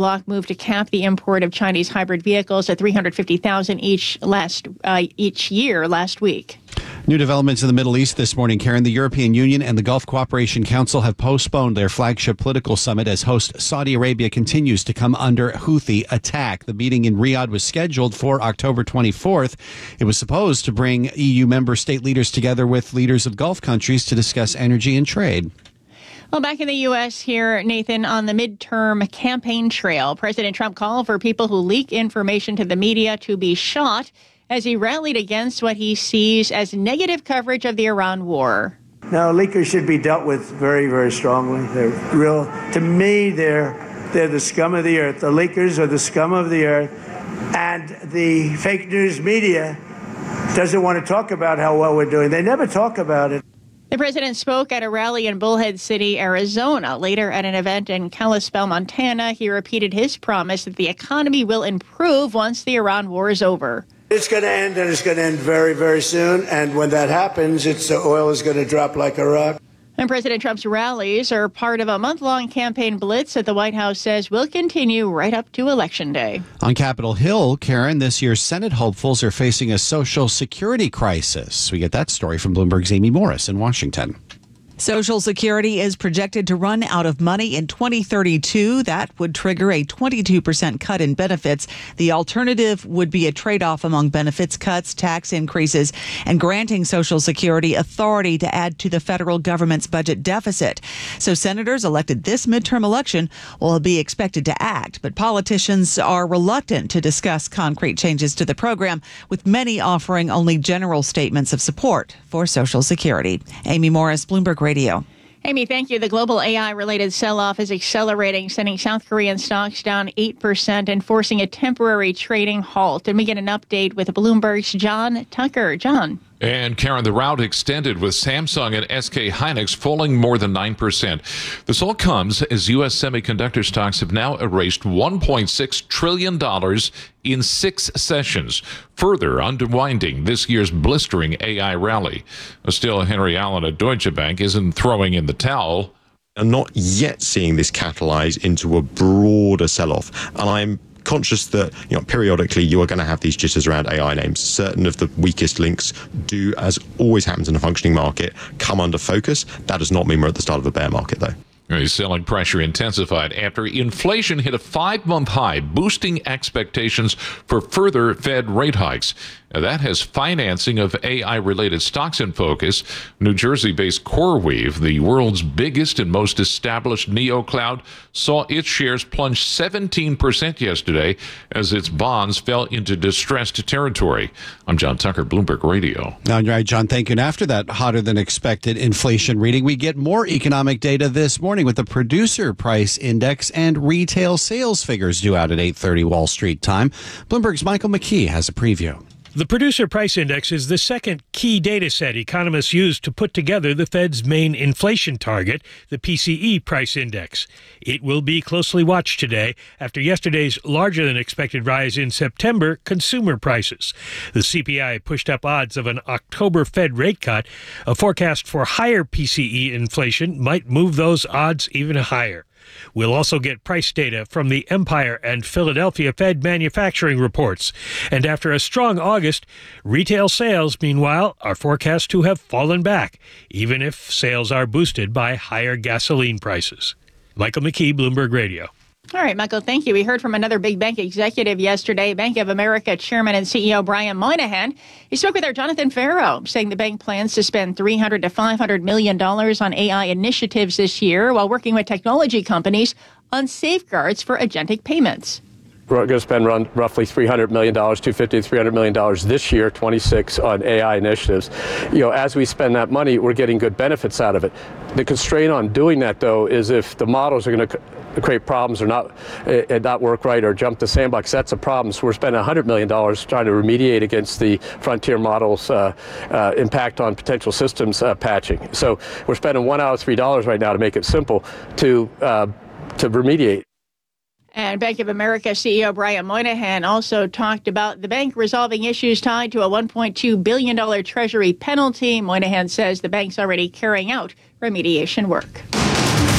bloc moved to cap the import of Chinese hybrid vehicles at 350,000 each year last week. New developments in the Middle East this morning, Karen. The European Union and the Gulf Cooperation Council have postponed their flagship political summit as host Saudi Arabia continues to come under Houthi attack. The meeting in Riyadh was scheduled for October 24th. It was supposed to bring EU member state leaders together with leaders of Gulf countries to discuss energy and trade. Well, back in the U.S. here, Nathan, on the midterm campaign trail, President Trump called for people who leak information to the media to be shot as he rallied against what he sees as negative coverage of the Iran war. No, leakers should be dealt with very, very strongly. To me, they're the scum of the earth. The leakers are the scum of the earth. And the fake news media doesn't want to talk about how well we're doing. They never talk about it. The president spoke at a rally in Bullhead City, Arizona. Later, at an event in Kalispell, Montana, he repeated his promise that the economy will improve once the Iran war is over. It's going to end, and it's going to end very, very soon. And when that happens, the oil is going to drop like a rock. And President Trump's rallies are part of a month-long campaign blitz that the White House says will continue right up to Election Day. On Capitol Hill, Karen, this year's Senate hopefuls are facing a Social Security crisis. We get that story from Bloomberg's Amy Morris in Washington. Social Security is projected to run out of money in 2032. That would trigger a 22% cut in benefits. The alternative would be a trade-off among benefits cuts, tax increases, and granting Social Security authority to add to the federal government's budget deficit. So senators elected this midterm election will be expected to act, but politicians are reluctant to discuss concrete changes to the program, with many offering only general statements of support for Social Security. Amy Morris, Bloomberg Radio. Amy, thank you. The global AI-related sell-off is accelerating, sending South Korean stocks down 8% and forcing a temporary trading halt. And we get an update with Bloomberg's John Tucker. John. And Karen, the rout extended with Samsung and SK Hynix falling more than 9%. This all comes as U.S. semiconductor stocks have now erased $1.6 trillion in 6 sessions, further unwinding this year's blistering AI rally. Still, Henry Allen at Deutsche Bank isn't throwing in the towel. I'm not yet seeing this catalyze into a broader sell-off, and I'm conscious that periodically you are going to have these jitters around AI names. Certain of the weakest links do, as always happens in a functioning market, come under focus. That does not mean we're at the start of a bear market, though. Selling pressure intensified after inflation hit a 5-month high, boosting expectations for further Fed rate hikes. That has financing of AI-related stocks in focus. New Jersey-based CoreWeave, the world's biggest and most established neocloud, saw its shares plunge 17% yesterday as its bonds fell into distressed territory. I'm John Tucker, Bloomberg Radio. All right, John, thank you. And after that hotter-than-expected inflation reading, we get more economic data this morning with the Producer Price Index and retail sales figures due out at 8:30 Wall Street time. Bloomberg's Michael McKee has a preview. The Producer Price Index is the second key data set economists use to put together the Fed's main inflation target, the PCE Price Index. It will be closely watched today after yesterday's larger-than-expected rise in September consumer prices. The CPI pushed up odds of an October Fed rate cut. A forecast for higher PCE inflation might move those odds even higher. We'll also get price data from the Empire and Philadelphia Fed manufacturing reports. And after a strong August, retail sales, meanwhile, are forecast to have fallen back, even if sales are boosted by higher gasoline prices. Michael McKee, Bloomberg Radio. All right, Michael, thank you. We heard from another big bank executive yesterday, Bank of America Chairman and CEO Brian Moynihan. He spoke with our Jonathan Farrow, saying the bank plans to spend $300 to $500 million on AI initiatives this year while working with technology companies on safeguards for agentic payments. We're going to spend roughly $300 million, $250 to $300 million this year, 26, on AI initiatives. As we spend that money, we're getting good benefits out of it. The constraint on doing that, though, is if the models are going to create problems or not work right or jump the sandbox, that's a problem. So we're spending $100 million trying to remediate against the frontier models' impact on potential systems patching. So we're spending $1 out of $3 right now to make it simple to remediate. And Bank of America CEO Brian Moynihan also talked about the bank resolving issues tied to a $1.2 billion Treasury penalty. Moynihan says the bank's already carrying out remediation work.